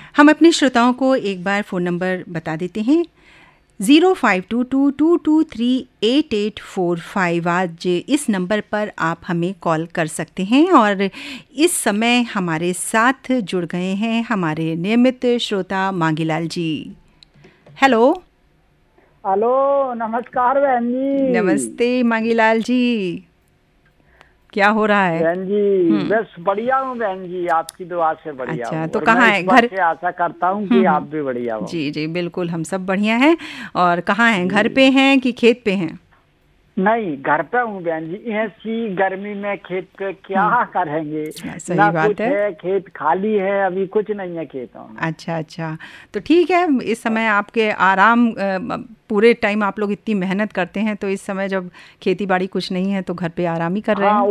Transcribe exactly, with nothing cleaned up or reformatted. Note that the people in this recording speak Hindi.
हम अपने श्रोताओं को एक बार फ़ोन नंबर बता देते हैं, zero five to to to to three eight eight four five. आज इस नंबर पर आप हमें कॉल कर सकते हैं। और इस समय हमारे साथ जुड़ गए हैं हमारे नियमित श्रोता मांगीलाल जी। हेलो। हेलो, नमस्कार बहन जी। नमस्ते मांगीलाल जी, क्या हो रहा है? बहन जी बस बढ़िया हूँ बहन जी, आपकी दुआ से बढ़िया अच्छा, हूँ। तो और कहाँ मैं है इस बात घर? से आशा करता हूँ कि आप भी बढ़िया हो। जी जी बिल्कुल, हम सब बढ़िया हैं। और कहाँ हैं, घर जी। पे हैं कि खेत पे हैं? नहीं, घर पे हूँ बहन जी। ऐसी गर्मी में खेत पे क्या करेंगे, सही ना बात कुछ है। है, खेत खाली है, अभी कुछ नहीं है खेतों में। अच्छा अच्छा, तो ठीक है, इस समय आपके आराम, अ, पूरे टाइम आप लोग इतनी मेहनत करते हैं, तो इस समय जब खेती बाड़ी कुछ नहीं है तो घर पे आराम ही कर रहे हाँ, हैं।